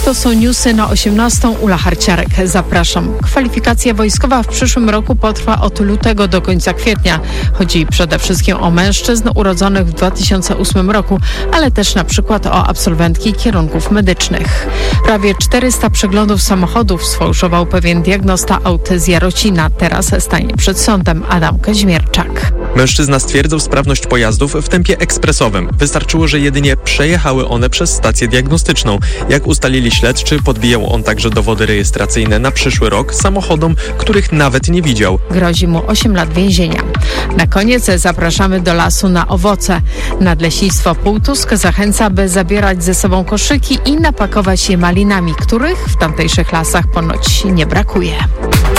To są newsy na 18. Ula Harciarek. Zapraszam. Kwalifikacja wojskowa w przyszłym roku potrwa od lutego do końca kwietnia. Chodzi przede wszystkim o mężczyzn urodzonych w 2008 roku, ale też na przykład o absolwentki kierunków medycznych. Prawie 400 przeglądów samochodów sfałszował pewien diagnosta aut z Jarocina. Teraz stanie przed sądem. Adam Kaźmierczak. Mężczyzna stwierdzał sprawność pojazdów w tempie ekspresowym. Wystarczyło, że jedynie przejechały one przez stację diagnostyczną. Jak ustalili śledczy, podbijał on także dowody rejestracyjne na przyszły rok samochodom, których nawet nie widział. Grozi mu 8 lat więzienia. Na koniec zapraszamy do lasu na owoce. Nadleśnictwo Półtusk zachęca, by zabierać ze sobą koszyki i napakować je malinami, których w tamtejszych lasach ponoć nie brakuje.